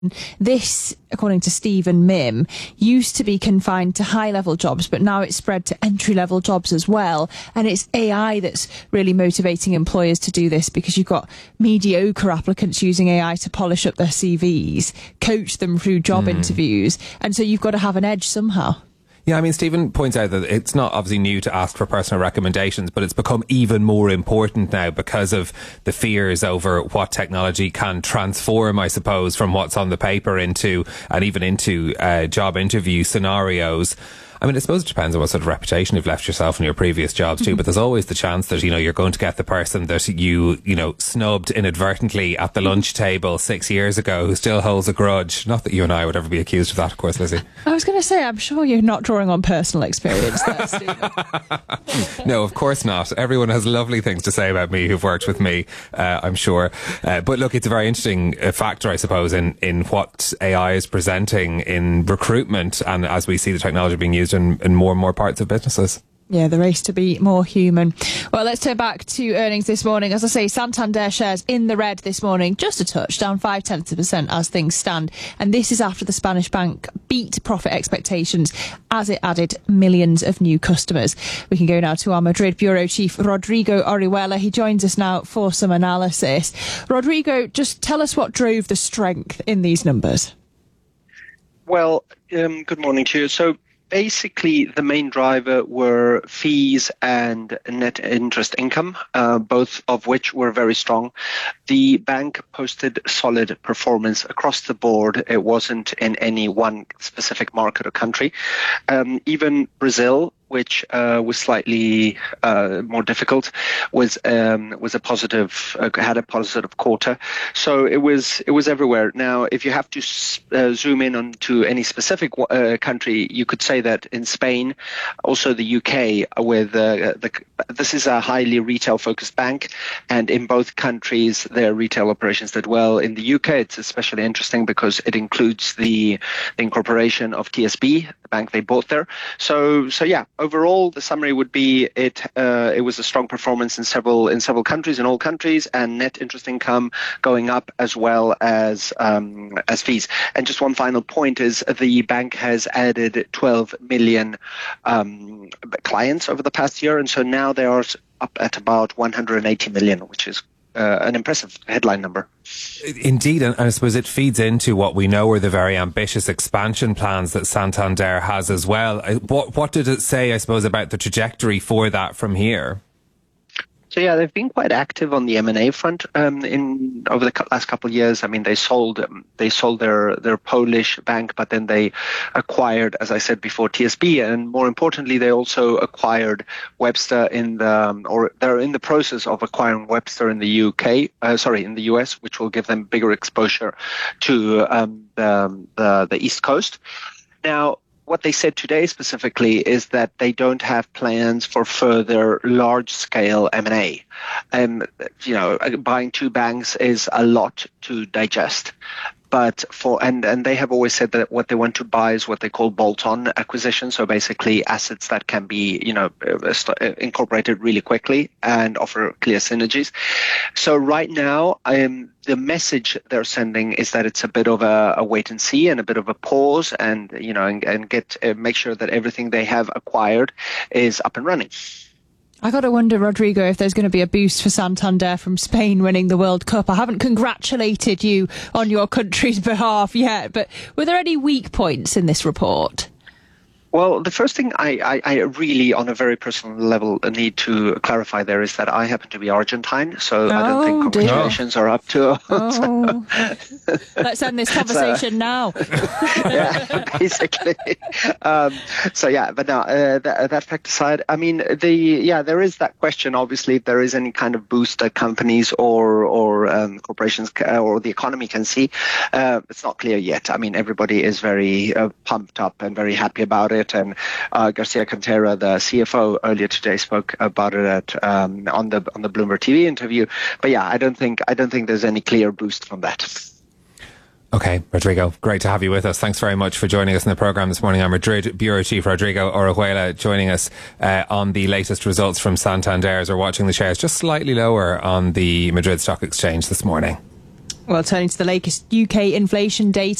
This, according to Stephen Mim, used to be confined to high-level jobs, but now it's spread to entry-level jobs as well. And it's AI that's really motivating employers to do this, because you've got mediocre applicants using AI to polish up their CVs, coach them through job interviews. And so you've got to have an edge somehow. Yeah, I mean, Stephen points out that it's not obviously new to ask for personal recommendations, but it's become even more important now because of the fears over what technology can transform, I suppose, from what's on the paper into job interview scenarios. I mean, I suppose it depends on what sort of reputation you've left yourself in your previous jobs too, but there's always the chance that, you're going to get the person that you snubbed inadvertently at the lunch table 6 years ago who still holds a grudge. Not that you and I would ever be accused of that, of course, Lizzie. I was going to say, I'm sure you're not drawing on personal experience there, Stephen. No, of course not. Everyone has lovely things to say about me who've worked with me, I'm sure. But look, it's a very interesting factor, I suppose, in what AI is presenting in recruitment, and as we see the technology being used in more and more parts of businesses. Yeah, the race to be more human. Well, let's turn back to earnings this morning. As I say, Santander shares in the red this morning, just a touch, down 0.5% as things stand. And this is after the Spanish bank beat profit expectations as it added millions of new customers. We can go now to our Madrid bureau chief, Rodrigo Orihuela. He joins us now for some analysis. Rodrigo, just tell us what drove the strength in these numbers. Well, good morning to you. So, basically, the main driver were fees and net interest income, both of which were very strong. The bank posted solid performance across the board. It wasn't in any one specific market or country. Even Brazil, which was slightly more difficult, was a positive, had a positive quarter. So it was everywhere. Now, if you have to zoom in onto any specific country, you could say that in Spain, also the UK, with this is a highly retail-focused bank, and in both countries, their retail operations did well. In the UK, it's especially interesting because it includes the incorporation of TSB, the bank they bought there. So yeah. Overall, the summary would be it was a strong performance in several countries, in all countries, and net interest income going up as well as fees. And just one final point is the bank has added 12 million clients over the past year, and so now they are up at about 180 million, which is an impressive headline number. Indeed, and I suppose it feeds into what we know are the very ambitious expansion plans that Santander has as well. What did it say, I suppose, about the trajectory for that from here? So yeah, they've been quite active on the M&A front over the last couple of years. I mean, they sold their Polish bank, but then they acquired, as I said before, TSB, and more importantly, they also acquired Webster they're in the process of acquiring Webster in the in the US, which will give them bigger exposure to the East Coast. Now, what they said today specifically is that they don't have plans for further large-scale M&A. Buying two banks is a lot to digest. But and they have always said that what they want to buy is what they call bolt-on acquisition. So basically assets that can be, incorporated really quickly and offer clear synergies. So right now, the message they're sending is that it's a bit of a wait and see and a bit of a pause, and make sure that everything they have acquired is up and running. I got to wonder, Rodrigo, if there's going to be a boost for Santander from Spain winning the World Cup. I haven't congratulated you on your country's behalf yet, but were there any weak points in this report? Well, the first thing I really, on a very personal level, need to clarify there is that I happen to be Argentine, so I don't think congratulations are up to... Let's end this conversation now. Yeah, basically. But no, that fact aside, I mean, there is that question, obviously, if there is any kind of boost that companies or corporations or the economy can see. It's not clear yet. I mean, everybody is very pumped up and very happy about it. And Garcia Cantera, the CFO, earlier today spoke about it on the Bloomberg TV interview. But yeah, I don't think there's any clear boost from that. Okay, Rodrigo, great to have you with us. Thanks very much for joining us in the programme this morning. I'm Madrid Bureau Chief Rodrigo Orihuela, joining us on the latest results from Santander as we're watching the shares just slightly lower on the Madrid Stock Exchange this morning. Well, turning to the latest UK inflation data.